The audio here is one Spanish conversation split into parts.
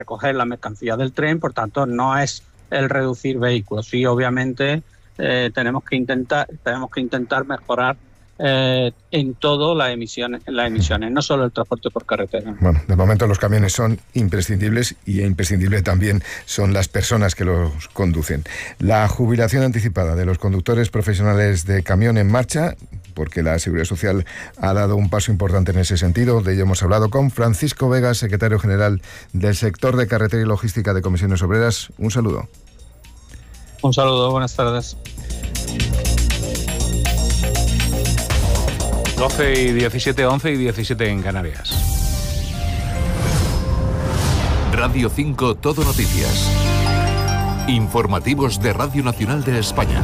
recoger la mercancía del tren, por tanto no es el reducir vehículos. Sí, obviamente tenemos que intentar mejorar en todo las emisiones, no solo el transporte por carretera. Bueno, de momento los camiones son imprescindibles y imprescindible también son las personas que los conducen. La jubilación anticipada de los conductores profesionales de camión en marcha, porque la Seguridad Social ha dado un paso importante en ese sentido. De ello hemos hablado con Francisco Vega, secretario general del sector de carretera y logística de Comisiones Obreras. Un saludo. Un saludo, buenas tardes. 12 y 17, 11 y 17 en Canarias. Radio 5 Todo Noticias. Informativos de Radio Nacional de España.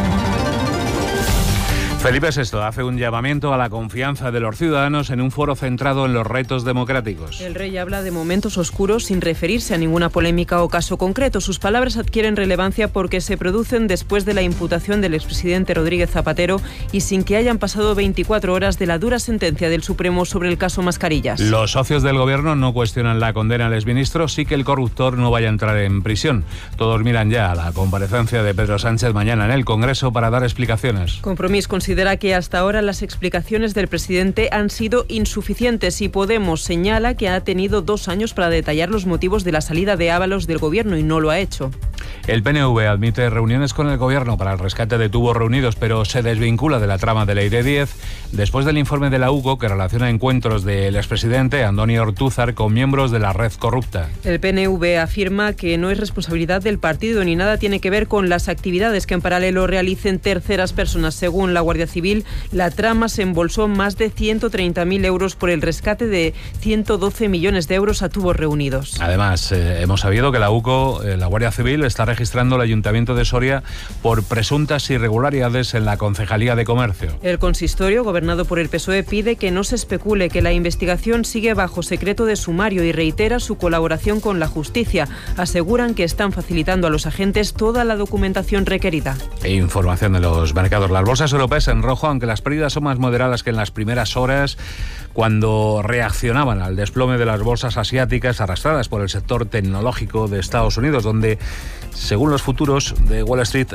Felipe VI hace un llamamiento a la confianza de los ciudadanos en un foro centrado en los retos democráticos. El rey habla de momentos oscuros sin referirse a ninguna polémica o caso concreto. Sus palabras adquieren relevancia porque se producen después de la imputación del expresidente Rodríguez Zapatero y sin que hayan pasado 24 horas de la dura sentencia del Supremo sobre el caso Mascarillas. Los socios del gobierno no cuestionan la condena al exministro, sí que el corruptor no vaya a entrar en prisión. Todos miran ya a la comparecencia de Pedro Sánchez mañana en el Congreso para dar explicaciones. Compromís considera que hasta ahora las explicaciones del presidente han sido insuficientes y Podemos señala que ha tenido 2 años para detallar los motivos de la salida de Ábalos del gobierno y no lo ha hecho. El PNV admite reuniones con el gobierno para el rescate de tubos reunidos, pero se desvincula de la trama de Ley de 10 después del informe de la UCO que relaciona encuentros del expresidente Andoni Ortúzar con miembros de la red corrupta. El PNV afirma que no es responsabilidad del partido ni nada tiene que ver con las actividades que en paralelo realicen terceras personas. Según la Guardia Civil, la trama se embolsó más de 130.000 euros por el rescate de 112 millones de euros a tubos reunidos. Además, hemos sabido que la UCO, la Guardia Civil, está registrando el Ayuntamiento de Soria por presuntas irregularidades en la Concejalía de Comercio. El consistorio, gobernado por el PSOE, pide que no se especule, que la investigación sigue bajo secreto de sumario y reitera su colaboración con la justicia. Aseguran que están facilitando a los agentes toda la documentación requerida. Información de los mercados. Las bolsas europeas en rojo, aunque las pérdidas son más moderadas que en las primeras horas, cuando reaccionaban al desplome de las bolsas asiáticas arrastradas por el sector tecnológico de Estados Unidos, donde, según los futuros de Wall Street,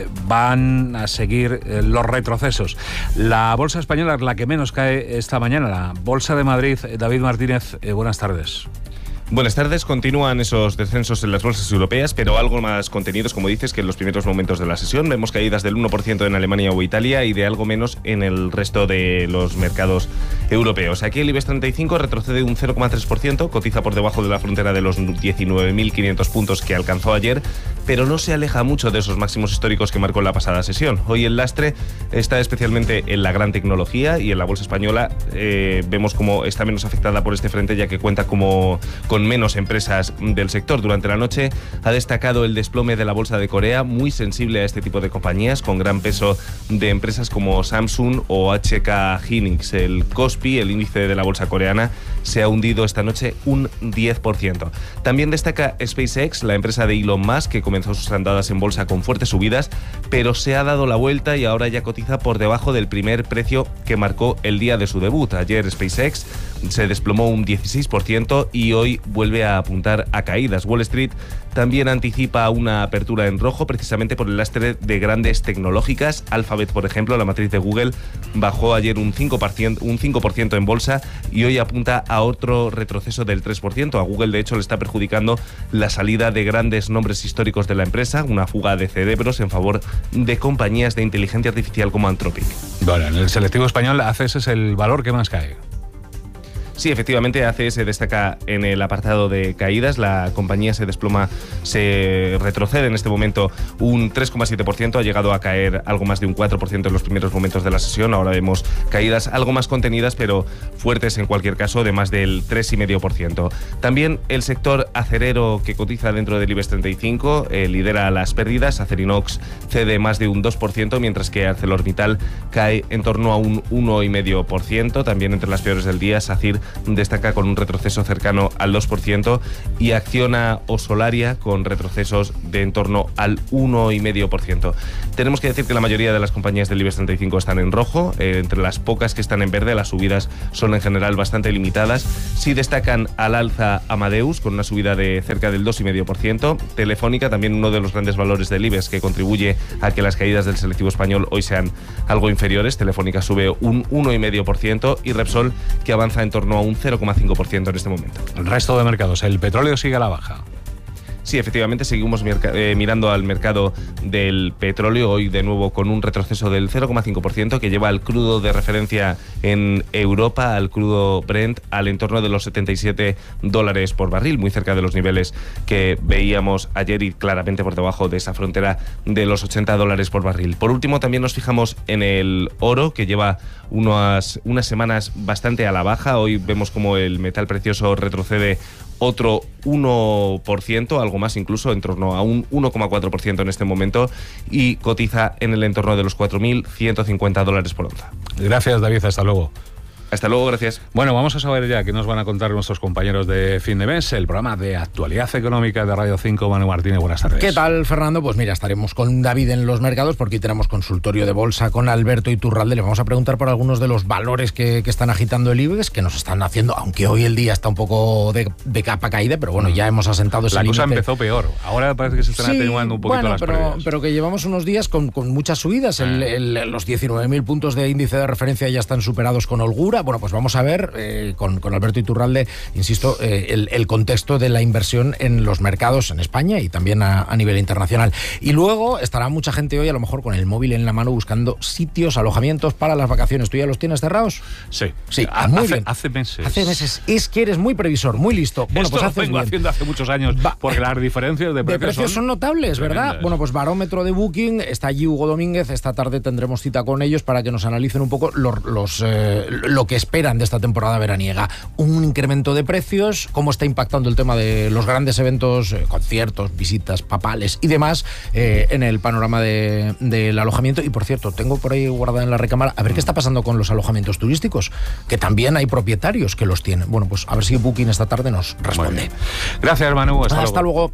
van a seguir los retrocesos. La bolsa española es la que menos cae esta mañana, la Bolsa de Madrid. David Martínez, buenas tardes. Buenas tardes. Continúan esos descensos en las bolsas europeas, pero algo más contenidos, como dices, que en los primeros momentos de la sesión. Vemos caídas del 1% en Alemania o Italia y de algo menos en el resto de los mercados europeos. Aquí el IBEX 35 retrocede un 0,3%, cotiza por debajo de la frontera de los 19.500 puntos que alcanzó ayer, pero no se aleja mucho de esos máximos históricos que marcó en la pasada sesión. Hoy el lastre está especialmente en la gran tecnología y en la bolsa española vemos como está menos afectada por este frente, ya que cuenta con menos empresas del sector. Durante la noche ha destacado el desplome de la bolsa de Corea, muy sensible a este tipo de compañías, con gran peso de empresas como Samsung o HK Hynix. El Kospi, el índice de la bolsa coreana, se ha hundido esta noche un 10%. También destaca SpaceX, la empresa de Elon Musk, que comenzó sus andadas en bolsa con fuertes subidas, pero se ha dado la vuelta y ahora ya cotiza por debajo del primer precio que marcó el día de su debut. Ayer SpaceX se desplomó un 16% y hoy vuelve a apuntar a caídas. Wall Street también anticipa una apertura en rojo, precisamente por el lastre de grandes tecnológicas. Alphabet, por ejemplo, la matriz de Google, bajó ayer un 5% en bolsa y hoy apunta a otro retroceso del 3%. A Google, de hecho, le está perjudicando la salida de grandes nombres históricos de la empresa, una fuga de cerebros en favor de compañías de inteligencia artificial como Anthropic. Bueno, en el selectivo español, ACS es el valor que más cae. Sí, efectivamente, ACS destaca en el apartado de caídas. La compañía se desploma, se retrocede en este momento un 3,7%. Ha llegado a caer algo más de un 4% en los primeros momentos de la sesión. Ahora vemos caídas algo más contenidas, pero fuertes en cualquier caso, de más del 3,5%. También el sector acerero, que cotiza dentro del IBEX 35, lidera las pérdidas. Acerinox cede más de un 2%, mientras que ArcelorMittal cae en torno a un 1,5%. También entre las peores del día, SACIR destaca con un retroceso cercano al 2% y Acciona o Solaria con retrocesos de en torno al 1,5%. Tenemos que decir que la mayoría de las compañías del IBEX 35 están en rojo. Entre las pocas que están en verde, las subidas son en general bastante limitadas. Sí destacan al alza Amadeus con una subida de cerca del 2,5%. Telefónica, también uno de los grandes valores del IBEX que contribuye a que las caídas del selectivo español hoy sean algo inferiores. Telefónica sube un 1,5% y Repsol, que avanza en torno a un 0,5% en este momento. El resto de mercados, el petróleo sigue a la baja. Sí, efectivamente, seguimos mirando al mercado del petróleo, hoy de nuevo con un retroceso del 0,5% que lleva al crudo de referencia en Europa, al crudo Brent, al entorno de los $77 por barril, muy cerca de los niveles que veíamos ayer y claramente por debajo de esa frontera de los $80 por barril. Por último, también nos fijamos en el oro, que lleva unas semanas bastante a la baja. Hoy vemos como el metal precioso retrocede otro 1%, algo más incluso, en torno a un 1,4% en este momento, y cotiza en el entorno de los $4.150 por onza. Gracias, David, hasta luego. Hasta luego, gracias. Bueno, vamos a saber ya qué nos van a contar nuestros compañeros de Fin de Mes, el programa de actualidad económica de Radio 5. Manu Martínez, buenas tardes. ¿Qué tal, Fernando? Pues mira, estaremos con David en los mercados porque hoy tenemos consultorio de bolsa con Alberto Iturralde. Le vamos a preguntar por algunos de los valores que están agitando el IBEX, que nos están haciendo, aunque hoy el día está un poco de capa caída, pero bueno, ya hemos asentado ese límite. La cosa empezó peor. Ahora parece que se están atenuando un poquito las pérdidas. Pero que llevamos unos días con muchas subidas. Los 19.000 puntos de índice de referencia ya están superados con holgura. Bueno, pues vamos a ver con Alberto Iturralde, insisto, el contexto de la inversión en los mercados en España y también a nivel internacional. Y luego estará mucha gente hoy a lo mejor con el móvil en la mano buscando sitios, alojamientos para las vacaciones. ¿Tú ya los tienes cerrados? Sí. Muy bien. Hace meses. Hace meses. Es que eres muy previsor, muy listo. Bueno, esto pues lo vengo haciendo hace muchos años, porque las diferencias de precios son notables, ¿verdad? tremendas. Bueno, pues barómetro de Booking, está allí Hugo Domínguez. Esta tarde tendremos cita con ellos para que nos analicen un poco lo que esperan de esta temporada veraniega. Un incremento de precios, cómo está impactando el tema de los grandes eventos, conciertos, visitas papales y demás en el panorama del alojamiento. Y por cierto, tengo por ahí guardada en la recámara a ver qué está pasando con los alojamientos turísticos, que también hay propietarios que los tienen. Bueno, pues a ver si Booking esta tarde nos responde. Gracias, Manu. Hasta luego.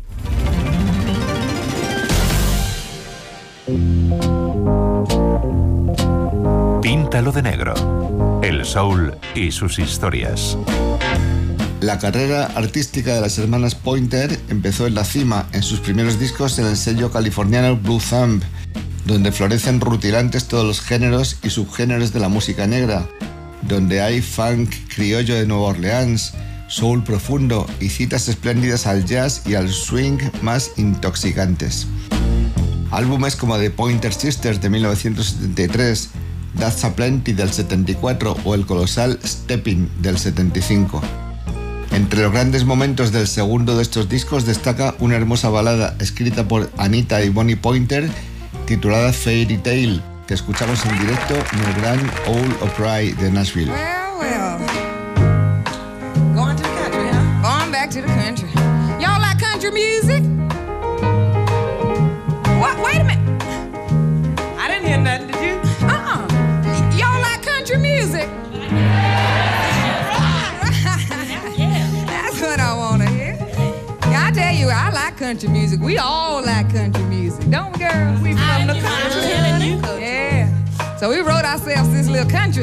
Píntalo de negro. El soul y sus historias. La carrera artística de las hermanas Pointer empezó en la cima, en sus primeros discos en el sello californiano Blue Thumb, donde florecen rutilantes todos los géneros y subgéneros de la música negra, donde hay funk criollo de Nueva Orleans, soul profundo y citas espléndidas al jazz y al swing más intoxicantes. Álbumes como The Pointer Sisters de 1973, That's a Plenty del 74 o el colosal Stepping del 75. Entre los grandes momentos del segundo de estos discos destaca una hermosa balada escrita por Anita y Bonnie Pointer titulada Fairy Tale, que escuchamos en directo en el Grand Ole Opry de Nashville. Well. Going to the country, huh? Going back to the country. Y'all like country music? What? Wait a minute. I didn't hear nothing, did you? Y'all like country music? That's what I want to hear. I tell you, I like country music. We all like country music, don't we, girls? We from the country. Yeah. So we wrote ourselves this little country